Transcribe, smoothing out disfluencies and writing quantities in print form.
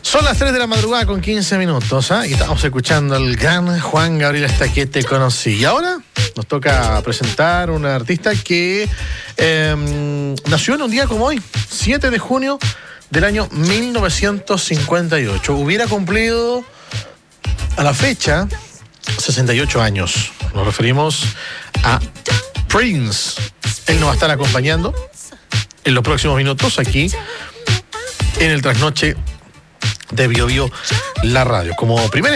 Son las 3 de la madrugada con 15 minutos, y estamos escuchando al gran Juan Gabriel Hasta que te conocí. Y ahora nos toca presentar una artista que nació en un día como hoy, 7 de junio del año 1958. Hubiera cumplido a la fecha 68 años. Nos referimos a Prince. Él nos va a estar acompañando en los próximos minutos aquí en el Trasnoche de Bio Bio, la radio. Como primera